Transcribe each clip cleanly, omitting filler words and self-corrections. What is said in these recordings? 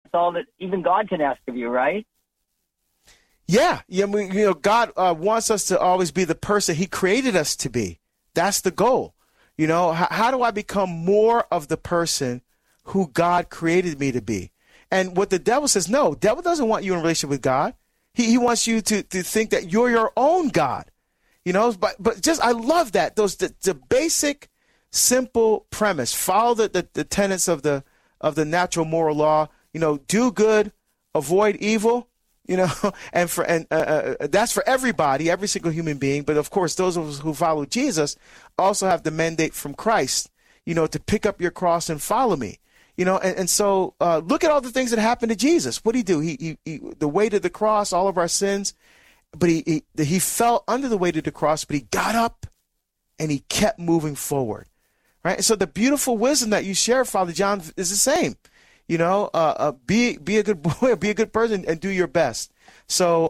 all that even God can ask of you, right? Yeah. God wants us to always be the person he created us to be. That's the goal. How do I become more of the person who God created me to be? And what the devil says, no, devil doesn't want you in a relationship with God. He wants you to think that you're your own God. But just, I love that. The basic, simple premise. Follow the tenets of the natural moral law. Do good, avoid evil. And that's for everybody, every single human being. But of course, those of us who follow Jesus also have the mandate from Christ, to pick up your cross and follow me. So look at all the things that happened to Jesus. What did he do? He the weight of the cross, all of our sins. But he fell under the weight of the cross, but he got up and he kept moving forward. Right. And so the beautiful wisdom that you share, Father John, is the same. Be a good boy, be a good person, and do your best. So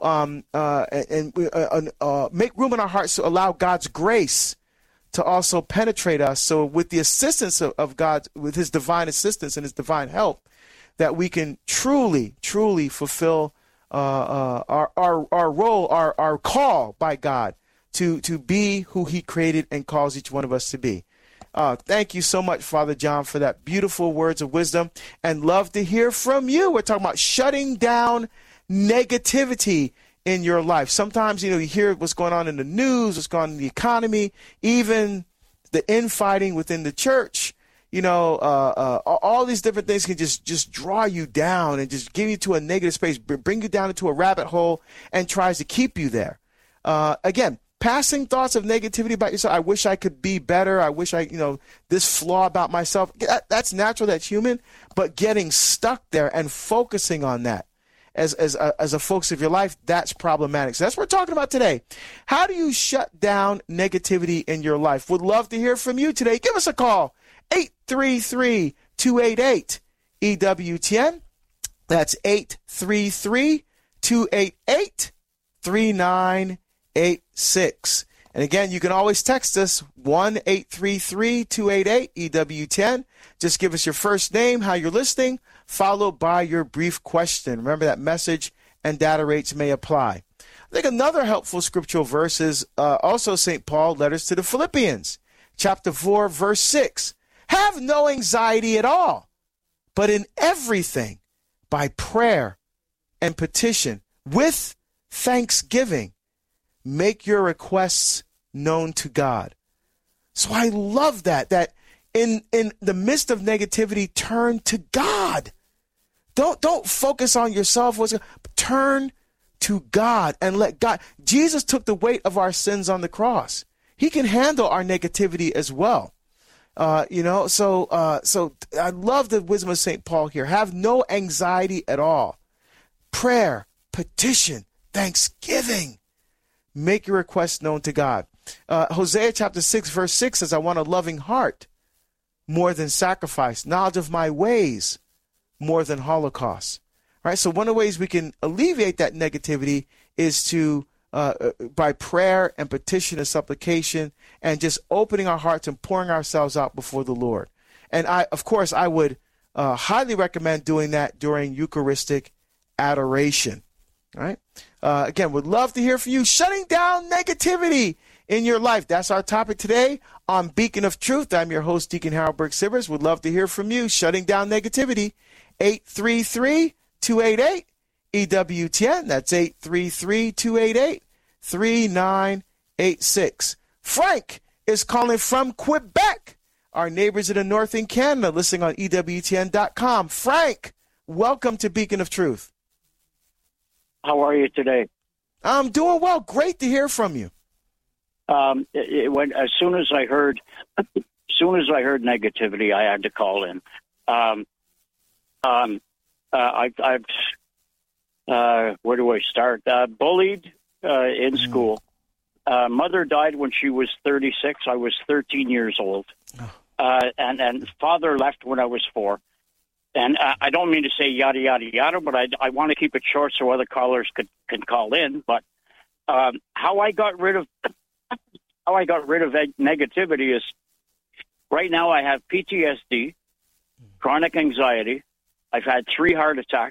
make room in our hearts to allow God's grace to also penetrate us. So with the assistance of God, with his divine assistance and his divine help, that we can truly, truly fulfill our role, our call by God to be who he created and calls each one of us to be. Thank you so much, Father John, for that beautiful words of wisdom, and love to hear from you. We're talking about shutting down negativity in your life. Sometimes, you hear what's going on in the news, what's going on in the economy, even the infighting within the church. All these different things can just draw you down and just give you to a negative space, bring you down into a rabbit hole, and tries to keep you there. Again, passing thoughts of negativity about yourself. I wish I could be better. I wish this flaw about myself. That's natural. That's human. But getting stuck there and focusing on that as a focus of your life, that's problematic. So that's what we're talking about today. How do you shut down negativity in your life? Would love to hear from you today. Give us a call. 833-288-EWTN. That's 833-288-3986. And again, you can always text us 1-833-288-EWTN. Just give us your first name, how you're listening, followed by your brief question. Remember that message and data rates may apply. I think another helpful scriptural verse is also St. Paul, letters to the Philippians, chapter 4, verse 6. Have no anxiety at all, but in everything, by prayer and petition, with thanksgiving, make your requests known to God. So I love that in the midst of negativity, turn to God. Don't focus on yourself. Turn to God and let God. Jesus took the weight of our sins on the cross. He can handle our negativity as well. So I love the wisdom of St. Paul here. Have no anxiety at all. Prayer, petition, thanksgiving. Make your requests known to God. Hosea chapter 6, verse 6 says, I want a loving heart more than sacrifice, knowledge of my ways more than holocaust. All right. So one of the ways we can alleviate that negativity is to by prayer and petition and supplication, and just opening our hearts and pouring ourselves out before the Lord. And I would highly recommend doing that during Eucharistic adoration. All right. Again, would love to hear from you. Shutting down negativity in your life. That's our topic today on Beacon of Truth. I'm your host, Deacon Harold Burke-Sivers. Would love to hear from you. Shutting down negativity. 833-288-EWTN. That's 833-288-3986. Frank is calling from Quebec. Our neighbors in the north in Canada, listening on EWTN.com. Frank, welcome to Beacon of Truth. How are you today? I'm doing well. Great to hear from you. As soon as I heard negativity, I had to call in. Where do I start? Bullied in school. Mother died when she was 36. I was 13 years old. And father left when I was 4. And I don't mean to say yada, yada, yada, but I want to keep it short so other callers can call in. But how I got rid of negativity is right now I have PTSD, chronic anxiety. I've had 3 heart attacks.